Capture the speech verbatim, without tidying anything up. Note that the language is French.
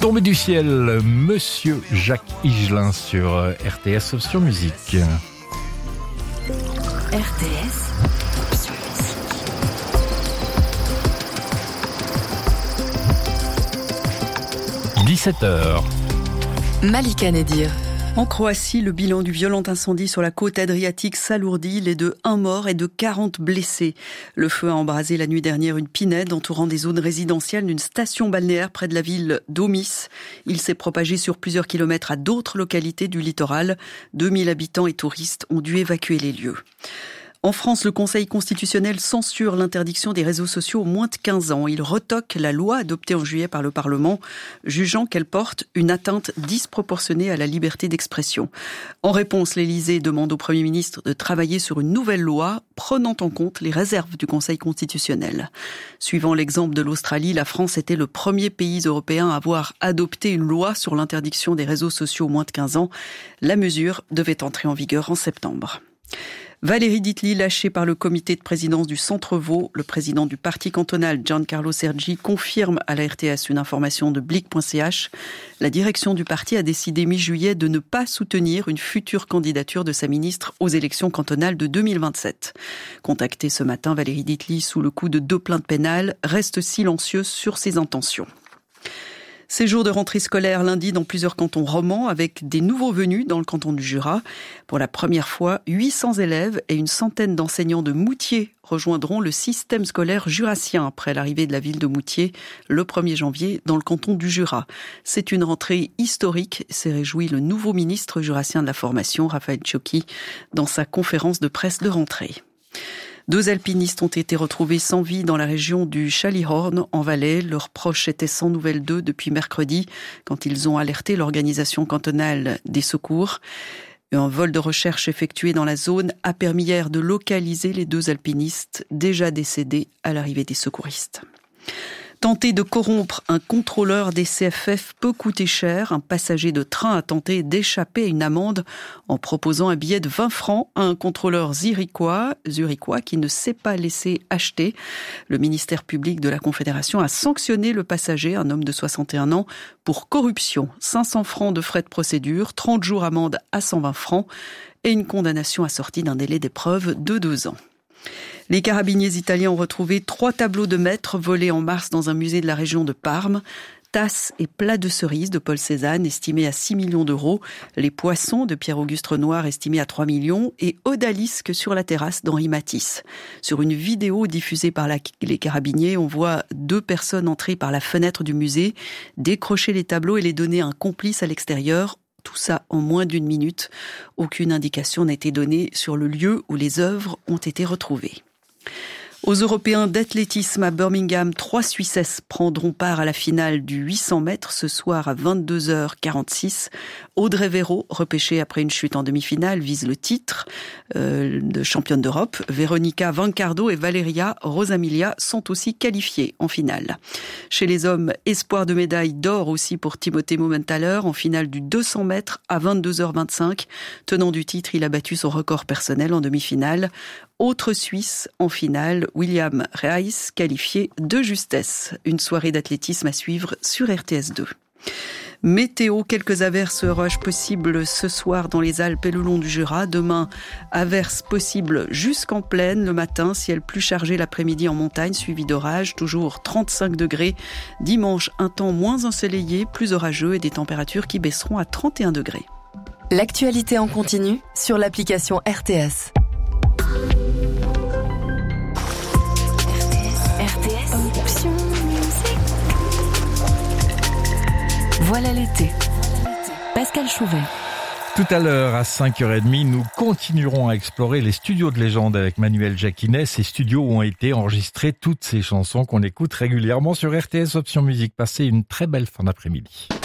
Tombé du ciel, Monsieur Jacques Higelin sur R T S Option Musique. R T S Option Musique. dix-sept heures. Malika Nedir. En Croatie, le bilan du violent incendie sur la côte adriatique s'alourdit. Il est de un mort et de quarante blessés. Le feu a embrasé la nuit dernière une pinède entourant des zones résidentielles d'une station balnéaire près de la ville d'Omis. Il s'est propagé sur plusieurs kilomètres à d'autres localités du littoral. deux mille habitants et touristes ont dû évacuer les lieux. En France, le Conseil constitutionnel censure l'interdiction des réseaux sociaux aux moins de quinze ans. Il retoque la loi adoptée en juillet par le Parlement, jugeant qu'elle porte une atteinte disproportionnée à la liberté d'expression. En réponse, l'Élysée demande au Premier ministre de travailler sur une nouvelle loi prenant en compte les réserves du Conseil constitutionnel. Suivant l'exemple de l'Australie, la France était le premier pays européen à avoir adopté une loi sur l'interdiction des réseaux sociaux aux moins de quinze ans. La mesure devait entrer en vigueur en septembre. Valérie Ditli, lâchée par le comité de présidence du Centre-Vaud, le président du parti cantonal Giancarlo Sergi confirme à la R T S une information de blic point c h. La direction du parti a décidé mi-juillet de ne pas soutenir une future candidature de sa ministre aux élections cantonales de deux mille vingt-sept. Contactée ce matin, Valérie Ditli, sous le coup de deux plaintes pénales, reste silencieuse sur ses intentions. Ces jours de rentrée scolaire lundi dans plusieurs cantons romans avec des nouveaux venus dans le canton du Jura. Pour la première fois, huit cents élèves et une centaine d'enseignants de Moutier rejoindront le système scolaire jurassien après l'arrivée de la ville de Moutier le premier janvier dans le canton du Jura. C'est une rentrée historique, s'est réjoui le nouveau ministre jurassien de la formation, Raphaël Ciocchi, dans sa conférence de presse de rentrée. Deux alpinistes ont été retrouvés sans vie dans la région du Chalihorn, en Valais. Leurs proches étaient sans nouvelles d'eux depuis mercredi, quand ils ont alerté l'organisation cantonale des secours. Un vol de recherche effectué dans la zone a permis hier de localiser les deux alpinistes déjà décédés à l'arrivée des secouristes. Tenter de corrompre un contrôleur des C F F peut coûter cher. Un passager de train a tenté d'échapper à une amende en proposant un billet de vingt francs à un contrôleur zurichois, zurichois qui ne s'est pas laissé acheter. Le ministère public de la Confédération a sanctionné le passager, un homme de soixante et un ans, pour corruption. cinq cents francs de frais de procédure, trente jours amende à cent vingt francs et une condamnation assortie d'un délai d'épreuve de deux ans. Les carabiniers italiens ont retrouvé trois tableaux de maître volés en mars dans un musée de la région de Parme. Tasses et plats de cerises de Paul Cézanne estimés à six millions d'euros. Les poissons de Pierre-Auguste Renoir estimés à trois millions. Et odalisques sur la terrasse d'Henri Matisse. Sur une vidéo diffusée par la, les carabiniers, on voit deux personnes entrer par la fenêtre du musée, décrocher les tableaux et les donner à un complice à l'extérieur. Tout ça en moins d'une minute. Aucune indication n'a été donnée sur le lieu où les œuvres ont été retrouvées. Aux Européens d'athlétisme à Birmingham, trois Suissesses prendront part à la finale du huit cents mètres ce soir à vingt-deux heures quarante-six. Audrey Véro, repêchée après une chute en demi-finale, vise le titre euh, de championne d'Europe. Véronica Vancardo et Valeria Rosamilia sont aussi qualifiées en finale. Chez les hommes, espoir de médaille d'or aussi pour Timothée Momentaler en finale du deux cents mètres à vingt-deux heures vingt-cinq. Tenant du titre, il a battu son record personnel en demi-finale. Autre Suisse en finale, William Reis, qualifié de justesse. Une soirée d'athlétisme à suivre sur R T S deux. Météo, quelques averses orages possibles ce soir dans les Alpes et le long du Jura. Demain, averses possibles jusqu'en plaine le matin, ciel plus chargé l'après-midi en montagne, suivi d'orages, toujours trente-cinq degrés. Dimanche, un temps moins ensoleillé, plus orageux et des températures qui baisseront à trente et un degrés. L'actualité en continu sur l'application R T S. R T S Option Musique. Voilà l'été. Pascal Chouvet. Tout à l'heure, à cinq heures trente, nous continuerons à explorer les studios de légende avec Manuel Jacquinet. Ces studios où ont été enregistrées toutes ces chansons qu'on écoute régulièrement sur R T S Option Musique. Passez une très belle fin d'après-midi.